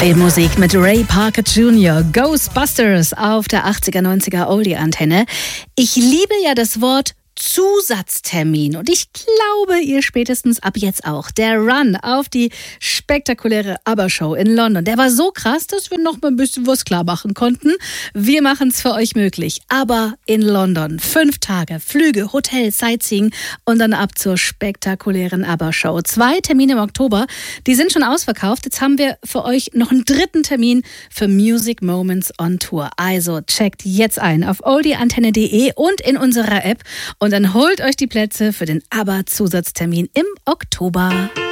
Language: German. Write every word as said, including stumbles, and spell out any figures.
Filmmusik mit Ray Parker Junior Ghostbusters auf der achtziger, neunziger Oldie-Antenne. Ich liebe ja das Wort Zusatztermin und ich glaube, ihr spätestens ab jetzt auch. Der Run auf die spektakuläre ABBA-Show in London, der war so krass, dass wir noch mal ein bisschen was klar machen konnten. Wir machen es für euch möglich. ABBA in London. Fünf Tage, Flüge, Hotel, Sightseeing und dann ab zur spektakulären ABBA-Show. Zwei Termine im Oktober, die sind schon ausverkauft. Jetzt haben wir für euch noch einen dritten Termin für Music Moments on Tour. Also checkt jetzt ein auf oldieantenne punkt de und in unserer App und dann holt euch die Plätze für den ABBA-Zusatztermin im Oktober.